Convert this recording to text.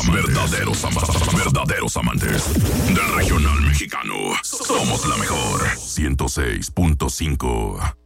verdaderos amantes del regional mexicano. Somos la mejor 106.5.